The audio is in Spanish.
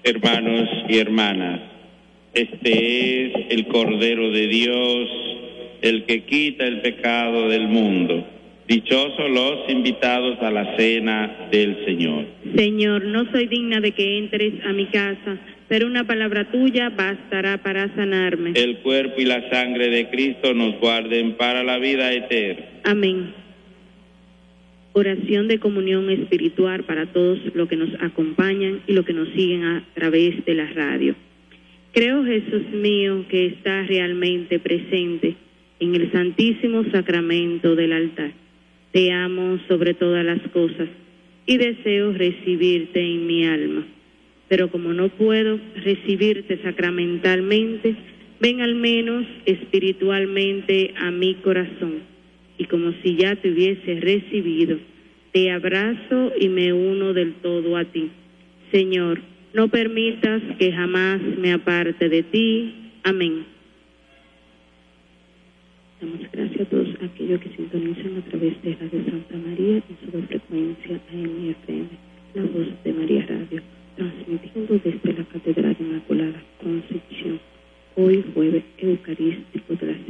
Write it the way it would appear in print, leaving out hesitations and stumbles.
Hermanos y hermanas, este es el Cordero de Dios, el que quita el pecado del mundo. Dichosos los invitados a la cena del Señor. Señor, no soy digna de que entres a mi casa, pero una palabra tuya bastará para sanarme. El cuerpo y la sangre de Cristo nos guarden para la vida eterna. Amén. Oración de comunión espiritual para todos los que nos acompañan y los que nos siguen a través de la radio. Creo, Jesús mío, que estás realmente presente en el Santísimo Sacramento del altar. Te amo sobre todas las cosas y deseo recibirte en mi alma. Pero como no puedo recibirte sacramentalmente, ven al menos espiritualmente a mi corazón. Y como si ya te hubiese recibido, te abrazo y me uno del todo a ti. Señor, no permitas que jamás me aparte de ti. Amén. Damos gracias a todos aquellos que sintonizan a través de Radio Santa María en su frecuencia AM y FM, la voz de María Radio, transmitiendo desde la Catedral Inmaculada Concepción, hoy jueves eucarístico de la